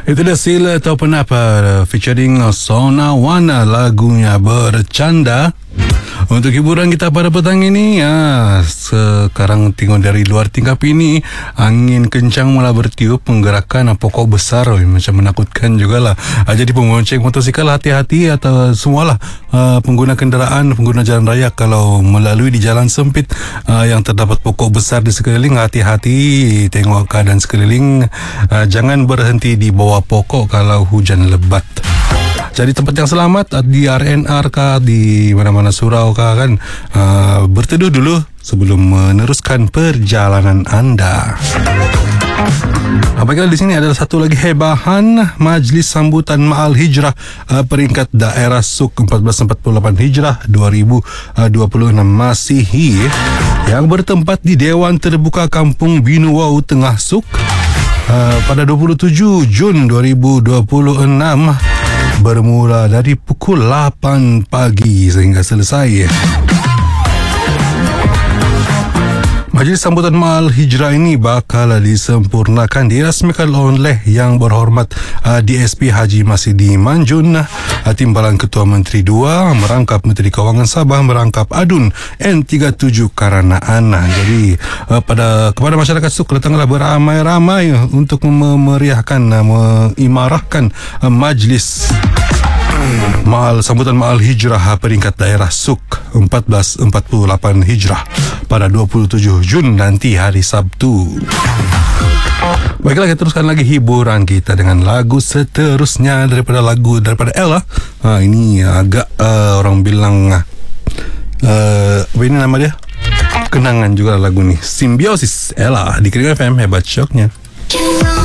Itu dia Sila Atau Penapa featuring Sona Wana, lagunya Bercanda. Untuk hiburan kita pada petang ini, sekarang tengok dari luar tingkap ini, angin kencang mula bertiup, menggerakkan pokok besar, macam menakutkan jugalah. Jadi pembonceng motosikal hati-hati, atau semualah pengguna kenderaan, pengguna jalan raya, kalau melalui di jalan sempit yang terdapat pokok besar di sekeliling, hati-hati, tengok keadaan sekeliling, jangan berhenti di bawah pokok kalau hujan lebat. Jadi tempat yang selamat di RNR kah, di mana-mana surau kah kan, berteduh dulu sebelum meneruskan perjalanan anda. Apabila di sini adalah satu lagi hebahan, Majlis Sambutan Ma'al Hijrah peringkat daerah SUK 1448 Hijrah 2026 Masihi yang bertempat di Dewan Terbuka Kampung Binuwau Tengah SUK pada 27 Jun 2026 bermula dari pukul 8 pagi sehingga selesai. Majlis Sambutan Ma'al Hijrah ini bakal disempurnakan, dirasmikan oleh Yang Berhormat DSP Haji Masidi Manjun, Timbalan Ketua Menteri 2, merangkap Menteri Kewangan Sabah, merangkap Adun N37 Karanaan. Jadi kepada masyarakat SUK, datanglah beramai-ramai untuk memeriahkan, mengimarahkan Majlis Sambutan Ma'al Hijrah peringkat daerah SUK 1448 Hijrah pada 27 Jun nanti, hari Sabtu. Baiklah, kita teruskan lagi hiburan kita dengan lagu seterusnya daripada Ella. Ini agak orang bilang apa ini nama dia? Kenangan juga lagu ni. Simbiosis Ella di Kering FM, hebat syoknya.